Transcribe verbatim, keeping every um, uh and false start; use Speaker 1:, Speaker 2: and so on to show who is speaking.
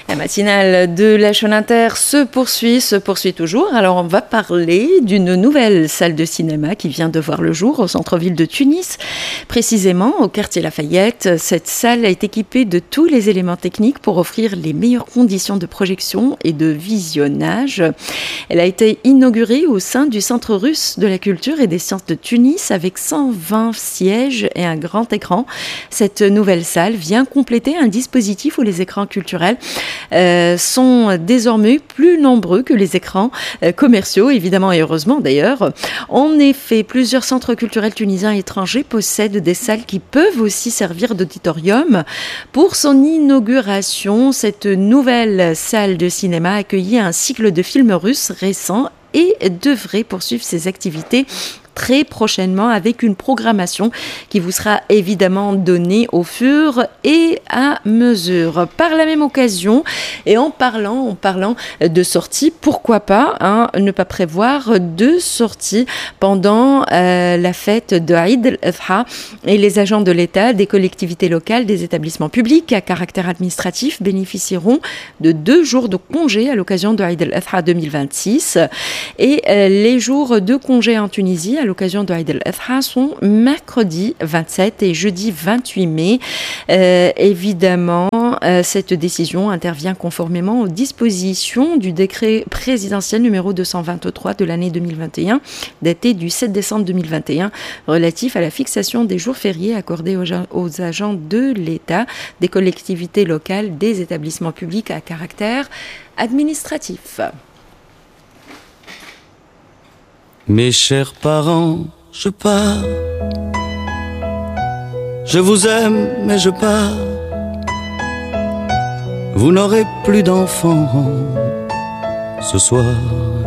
Speaker 1: La matinale de la chaîne Inter se poursuit, se poursuit toujours. Alors on va parler d'une nouvelle salle de cinéma qui vient de voir le jour au centre-ville de Tunis, précisément au quartier Lafayette. Cette salle est équipée de tous les éléments techniques pour offrir les meilleures conditions de projection et de visionnage. Elle a été inaugurée au sein du Centre russe de la culture et des sciences de Tunis avec cent vingt sièges et un grand écran. Cette nouvelle salle vient compléter un dispositif où les écrans culturels Euh, sont désormais plus nombreux que les écrans euh, commerciaux, évidemment et heureusement d'ailleurs. En effet, plusieurs centres culturels tunisiens et étrangers possèdent des salles qui peuvent aussi servir d'auditorium. Pour son inauguration, cette nouvelle salle de cinéma accueillit un cycle de films russes récents et devrait poursuivre ses activités très prochainement avec une programmation qui vous sera évidemment donnée au fur et à mesure. Par la même occasion, et en parlant, en parlant de sorties, pourquoi pas hein, ne pas prévoir de sorties pendant euh, la fête de Eid al-Adha et les agents de l'État, des collectivités locales, des établissements publics à caractère administratif bénéficieront de deux jours de congé à l'occasion de Eid al-Adha deux mille vingt-six et euh, les jours de congé en Tunisie à l'occasion de Eid al-Adha sont mercredi vingt-sept et jeudi vingt-huit mai. Euh, évidemment, euh, cette décision intervient conformément aux dispositions du décret présidentiel numéro deux cent vingt-trois de l'année deux mille vingt et un, daté du sept décembre deux mille vingt et un, relatif à la fixation des jours fériés accordés aux, aux agents de l'État, des collectivités locales, des établissements publics à caractère administratif.
Speaker 2: Mes chers parents, je pars. Je vous aime, mais je pars. Vous n'aurez plus d'enfants ce soir.